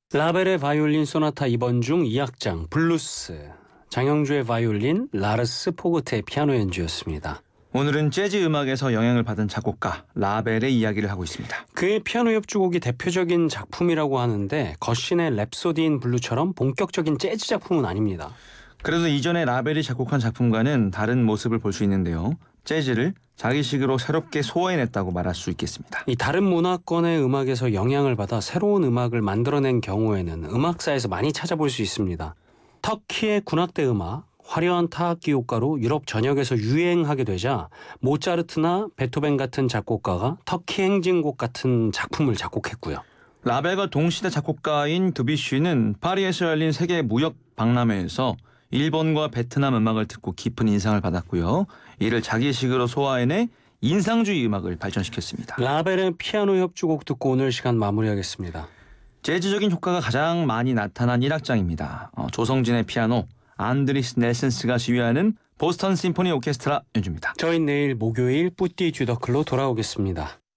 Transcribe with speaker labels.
Speaker 1: 라벨의 바이올린 소나타 2번 중 2악장 블루스, 장형주의 바이올린, 라르스 포그테의 피아노 연주였습니다.
Speaker 2: 오늘은 재즈 음악에서 영향을 받은 작곡가 라벨의 이야기를 하고 있습니다.
Speaker 1: 그의 피아노 협주곡이 대표적인 작품이라고 하는데 거신의 랩소디 인 블루처럼 본격적인 재즈 작품은 아닙니다.
Speaker 2: 그래도 이전에 라벨이 작곡한 작품과는 다른 모습을 볼 수 있는데요. 재즈를 자기식으로 새롭게 소화해냈다고 말할 수 있겠습니다.
Speaker 1: 이 다른 문화권의 음악에서 영향을 받아 새로운 음악을 만들어낸 경우에는 음악사에서 많이 찾아볼 수 있습니다. 터키의 군악대 음악, 화려한 타악기 효과로 유럽 전역에서 유행하게 되자 모차르트나 베토벤 같은 작곡가가 터키 행진곡 같은 작품을 작곡했고요.
Speaker 2: 라벨과 동시대 작곡가인 드뷔시는 파리에서 열린 세계 무역 박람회에서 일본과 베트남 음악을 듣고 깊은 인상을 받았고요. 이를 자기식으로 소화해내 인상주의 음악을 발전시켰습니다.
Speaker 1: 라벨의 피아노 협주곡 듣고 오늘 시간 마무리하겠습니다.
Speaker 2: 재즈적인 효과가 가장 많이 나타난 1악장입니다. 조성진의 피아노, 안드리스 넬슨스가 지휘하는 보스턴 심포니 오케스트라 연주입니다.
Speaker 1: 저희 내일 목요일 뿌띠 듀더클로 돌아오겠습니다.